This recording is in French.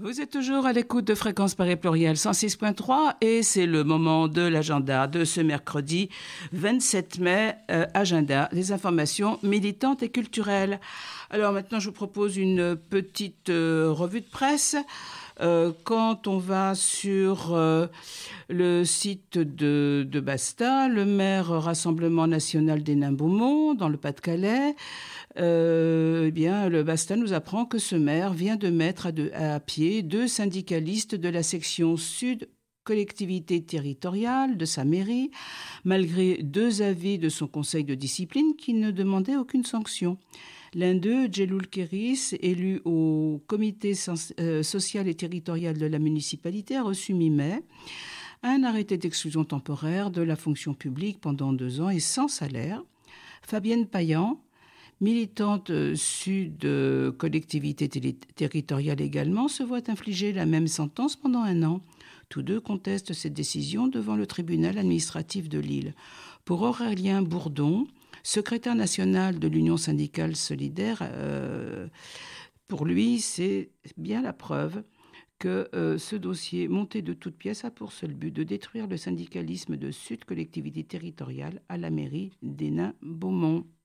Vous êtes toujours à l'écoute de Fréquence Paris Pluriel 106.3 et c'est le moment de l'agenda de ce mercredi 27 mai. Agenda des informations militantes et culturelles. Alors maintenant, je vous propose une petite revue de presse. Quand on va sur le site de Basta, le maire Rassemblement National des Nains-Beaumont, dans le Pas-de-Calais, eh bien, le Basta nous apprend que ce maire vient de mettre à pied 2 syndicalistes de la section sud collectivité territoriale de sa mairie, malgré 2 avis de son conseil de discipline qui ne demandaient aucune sanction. L'un d'eux, Djeloul Kéris, élu au comité social et territorial de la municipalité, a reçu mi-mai un arrêté d'exclusion temporaire de la fonction publique pendant 2 ans et sans salaire. Fabienne Payan, militante sud collectivité territoriale également, se voit infliger la même sentence pendant 1 an. Tous deux contestent cette décision devant le tribunal administratif de Lille. Pour Aurélien Bourdon, secrétaire national de l'Union syndicale solidaire, pour lui, c'est bien la preuve que ce dossier, monté de toutes pièces, a pour seul but de détruire le syndicalisme de Sud Collectivité Territoriale à la mairie des Nains-Beaumont.